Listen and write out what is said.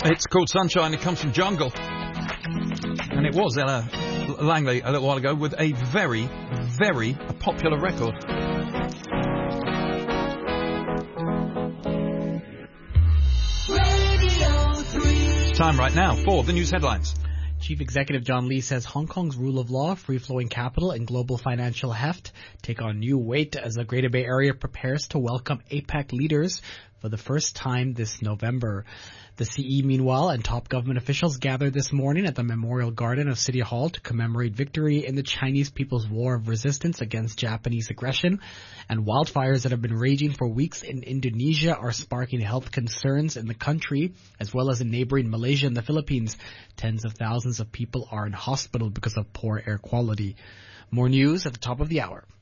It's called Sunshine. It comes from Jungle. And it was Ella Langley a little while ago with a very, very popular record. Time right now for the news headlines. Chief Executive John Lee says Hong Kong's rule of law, free-flowing capital, and global financial heft take on new weight as the Greater Bay Area prepares to welcome APEC leaders for the first time this November. The CE, meanwhile, and top government officials gathered this morning at the Memorial Garden of City Hall to commemorate victory in the Chinese People's War of Resistance against Japanese aggression. And wildfires that have been raging for weeks in Indonesia are sparking health concerns in the country, as well as in neighboring Malaysia and the Philippines. Tens of thousands of people are in hospital because of poor air quality. More news at the top of the hour.